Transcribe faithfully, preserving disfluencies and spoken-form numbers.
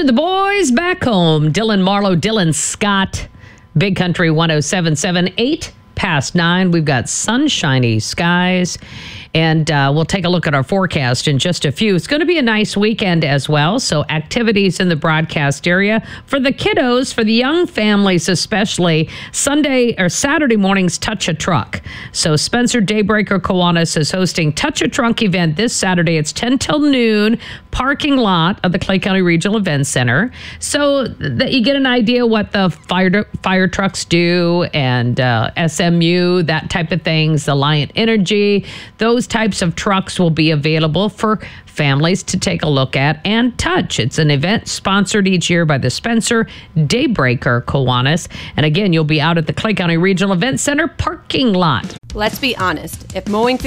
to the boys back home. Dylan Marlowe, Dylan Scott, Big Country one oh seven point seven, eight past nine. We've got sunshiny skies. And uh, we'll take a look at our forecast in just a few. It's going to be a nice weekend as well. So activities in the broadcast area for the kiddos, for the young families especially. Sunday or Saturday mornings, Touch a Truck. So Spencer Daybreaker Kiwanis is hosting Touch a Truck event this Saturday. It's ten till noon, parking lot of the Clay County Regional Event Center. So that you get an idea what the fire fire trucks do, and uh, S M U, that type of things, Alliant Energy, those types of trucks will be available for families to take a look at and touch. It's an event sponsored each year by the Spencer Daybreaker Kiwanis. And again, you'll be out at the Clay County Regional Event Center parking lot. Let's be honest. If mowing